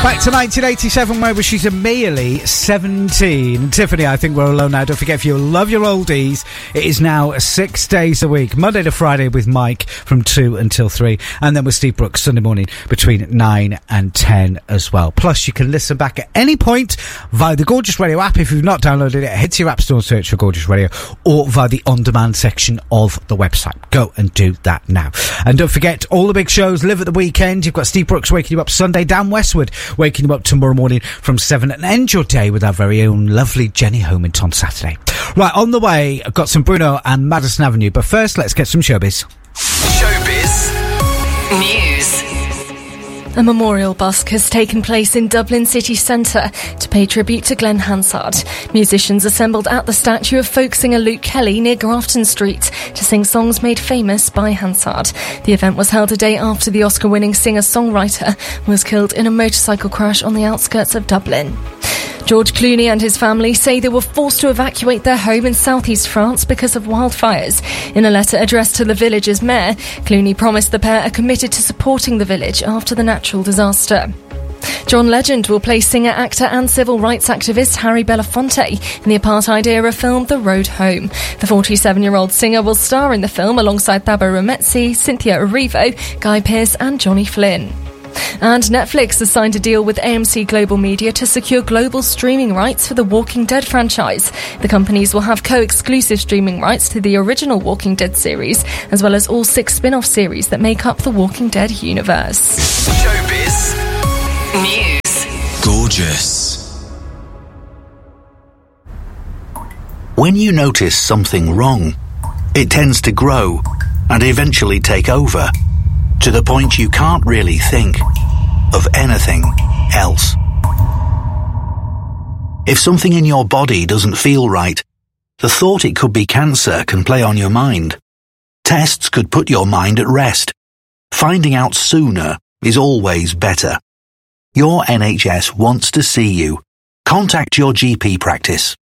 Back to 1987, where she's a merely 17. Tiffany, I think we're alone now. Don't forget, if you love your oldies, it is now 6 days a week, Monday to Friday with Mike from 2 until 3, and then with Steve Brooks Sunday morning between 9 and 10 as well. Plus, you can listen back at any point via the Gorgeous Radio app. If you've not downloaded it, head to your app store and search for Gorgeous Radio, or via the on-demand section of the website. Go and do that now. And don't forget, all the big shows live at the weekend. You've got Steve Brooks waking you up Sunday, Dan Westwood waking you up tomorrow morning from 7, and end your day with our very own lovely Jenny Homint on Saturday. Right, on the way, I've got some Bruno and Madison Avenue, but first, let's get some showbiz. Showbiz News. A memorial busk has taken place in Dublin city centre to pay tribute to Glenn Hansard. Musicians assembled at the statue of folk singer Luke Kelly near Grafton Street to sing songs made famous by Hansard. The event was held a day after the Oscar-winning singer-songwriter was killed in a motorcycle crash on the outskirts of Dublin. George Clooney and his family say they were forced to evacuate their home in southeast France because of wildfires. In a letter addressed to the village's mayor, Clooney promised the pair are committed to supporting the village after the natural disaster. John Legend will play singer, actor and civil rights activist Harry Belafonte in the apartheid-era film The Road Home. The 47-year-old singer will star in the film alongside Thabo Rametsi, Cynthia Erivo, Guy Pearce and Johnny Flynn. And Netflix has signed a deal with AMC Global Media to secure global streaming rights for the Walking Dead franchise. The companies will have co-exclusive streaming rights to the original Walking Dead series, as well as all 6 spin-off series that make up the Walking Dead universe. Showbiz News. Gorgeous. When you notice something wrong, it tends to grow and eventually take over, to the point you can't really think of anything else. If something in your body doesn't feel right, the thought it could be cancer can play on your mind. Tests could put your mind at rest. Finding out sooner is always better. Your NHS wants to see you. Contact your GP practice.